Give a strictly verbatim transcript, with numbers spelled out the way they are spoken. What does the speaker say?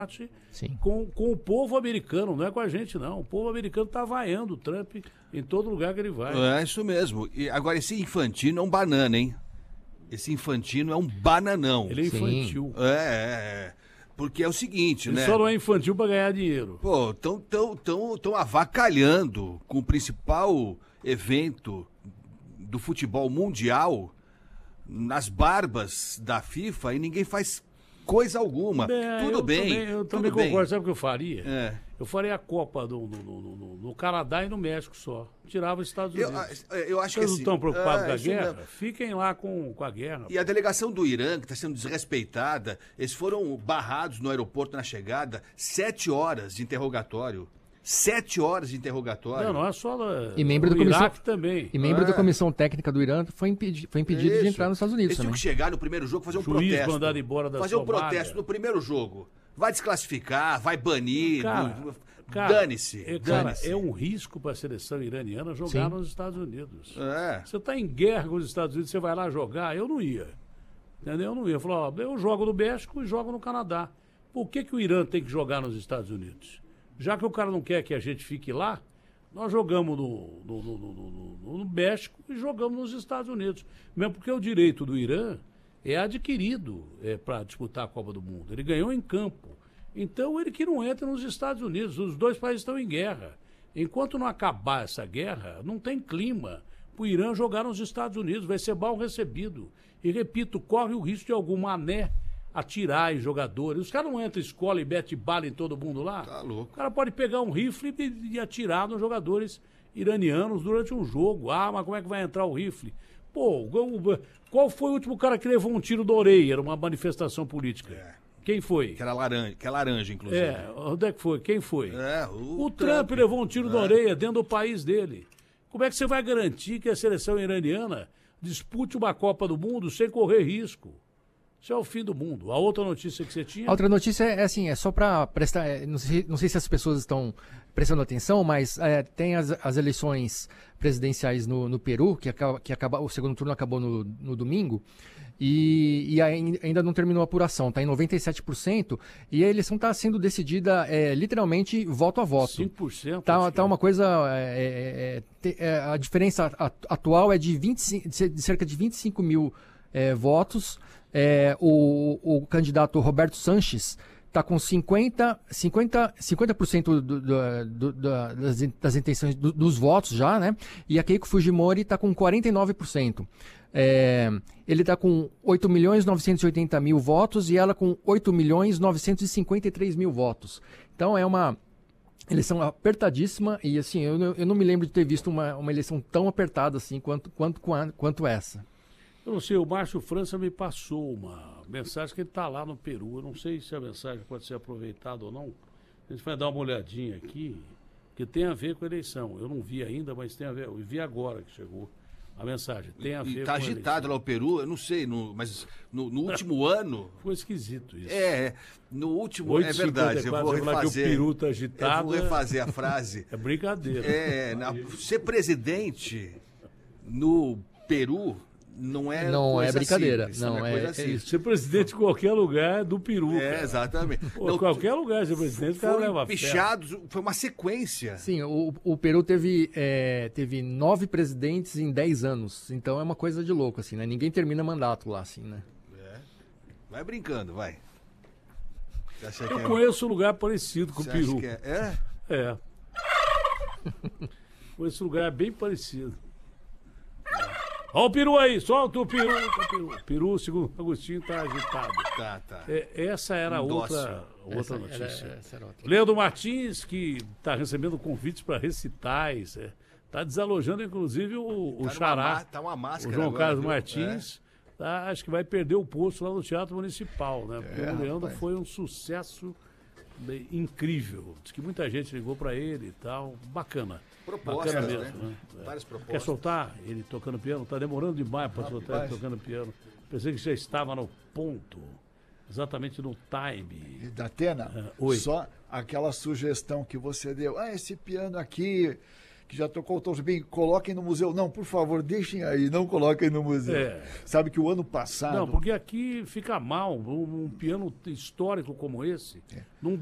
Com, com o povo americano, não é com a gente, não. O povo americano está vaiando o Trump em todo lugar que ele vai. É isso mesmo. E agora, esse Infantino é um banana, hein? Esse Infantino é um bananão. Ele é infantil. É, é, é. Porque é o seguinte, ele né? Só não é infantil para ganhar dinheiro. Pô, estão tão, tão, tão avacalhando com o principal evento do futebol mundial nas barbas da FIFA e ninguém faz coisa alguma. É, tudo eu bem. Também, eu tudo também bem. concordo. Sabe o que eu faria? É. Eu faria a Copa no, no, no, no, no Canadá e no México só. Tirava os Estados Unidos. Eu, eu acho Vocês que não assim, estão preocupados é, com a guerra? mesmo. Fiquem lá com, com a guerra. E a delegação do Irã, que está sendo desrespeitada, eles foram barrados no aeroporto na chegada, sete horas de interrogatório. Sete horas de interrogatório. Não, não é só da, e membro do da comissão, Iraque também. E membro é. da comissão técnica do Irã foi, impedi, foi impedido Isso. de entrar nos Estados Unidos Eles também. tinham que chegar no primeiro jogo, fazer um Juiz protesto. mandado embora da fazer um Somália. protesto no primeiro jogo. Vai desclassificar, vai banir. Cara, do... cara, Dane-se. É, cara, Dane-se. é um risco para a seleção iraniana jogar Sim. nos Estados Unidos. É. Você está em guerra com os Estados Unidos, você vai lá jogar? Eu não ia. Entendeu? Eu não ia. Eu falava, ó, eu jogo no México e jogo no Canadá. Por que, que o Irã tem que jogar nos Estados Unidos? Já que o cara não quer que a gente fique lá, nós jogamos no, no, no, no, no, no México e jogamos nos Estados Unidos. Mesmo porque o direito do Irã é adquirido é, para disputar a Copa do Mundo. Ele ganhou em campo. Então ele que não entra nos Estados Unidos. Os dois países estão em guerra. Enquanto não acabar essa guerra, não tem clima para o Irã jogar nos Estados Unidos. Vai ser mal recebido. E repito, corre o risco de algum mané atirar em jogadores. Os caras não entram em escola e mete bala em todo mundo lá? Tá louco. O cara pode pegar um rifle e, e atirar nos jogadores iranianos durante um jogo. Ah, mas como é que vai entrar o rifle? Pô, qual foi o último cara que levou um tiro da orelha numa manifestação política? É. Quem foi? Que era laranja, que é laranja, inclusive. É, onde é que foi? Quem foi? É, o, o Trump, Trump levou um tiro é. da orelha dentro do país dele. Como é que você vai garantir que a seleção iraniana dispute uma Copa do Mundo sem correr risco? Isso é o fim do mundo. A outra notícia que você tinha... A outra notícia é, é assim, é só para prestar... É, não, sei, não sei se as pessoas estão prestando atenção, mas é, tem as, as eleições presidenciais no, no Peru, que, acaba, que acaba, o segundo turno acabou no, no domingo, e, e ainda não terminou a apuração, está em noventa e sete por cento, e a eleição está sendo decidida é, literalmente voto a voto. cinco por cento. Tá, tá uma coisa... É, é, é, a diferença atual é de, vinte, de cerca de vinte e cinco mil é, votos. É, o, o candidato Roberto Sanches está com cinquenta por cento do, do, do, das, das intenções do, dos votos já, né? E a Keiko Fujimori está com quarenta e nove por cento. É, ele está com oito milhões novecentos e oitenta mil votos e ela com oito milhões novecentos e cinquenta e três mil votos. Então é uma eleição apertadíssima e assim, eu, eu não me lembro de ter visto uma, uma eleição tão apertada assim quanto, quanto, quanto essa. Eu não sei, o Márcio França me passou uma mensagem que ele está lá no Peru. Eu não sei se a mensagem pode ser aproveitada ou não. A gente vai dar uma olhadinha aqui, que tem a ver com a eleição. Eu não vi ainda, mas tem a ver. Eu vi agora que chegou a mensagem. Tem a ver e com tá a agitado eleição. lá o Peru, eu não sei, no, mas no, no último ano... Foi esquisito isso. É, no último... É verdade, eu vou refazer... Que o Peru tá agitado, eu vou refazer a frase. É brincadeira. É, na, ser presidente no Peru... Não é, não é brincadeira. Simples, não, não é, é, coisa é simples. Ser presidente em qualquer lugar é do Peru. É, cara. exatamente. Pô, não, qualquer lugar ser presidente, o cara leva pichados, foi uma sequência. Sim, o, o Peru teve, é, teve nove presidentes em dez anos. Então é uma coisa de louco, assim, né? Ninguém termina mandato lá, assim, né? É. Vai brincando, vai. Você Eu é... conheço um lugar parecido com Você o Peru. Que é? É? É. Conheço um lugar bem parecido. Olha o peru aí, solta o peru. O peru, peru segundo o Agostinho, tá agitado. Tá, tá. É, essa era um outra, outra essa notícia. Era, essa era outra. Leandro Martins, que está recebendo convites para recitais, está é, desalojando, inclusive, o, o tá Xará. Uma, tá uma máscara o João agora, Carlos viu? Martins. É. Tá, acho que vai perder o posto lá no Teatro Municipal, né? Porque é, o Leandro rapaz. foi um sucesso incrível. Diz que muita gente ligou para ele e tal. Bacana. Propostas, Bacana né? mesmo, né? Várias propostas. Quer soltar ele tocando piano? Tá demorando demais para soltar ele tocando piano. Pensei que já estava no ponto. Exatamente no time. Da Atena, uh, oi. Só aquela sugestão que você deu. Ah, esse piano aqui que já tocou o tom bem, coloquem no museu. Não, por favor, deixem aí, não coloquem no museu. É. Sabe que o ano passado... Não, porque aqui fica mal um, um piano histórico como esse. É. Não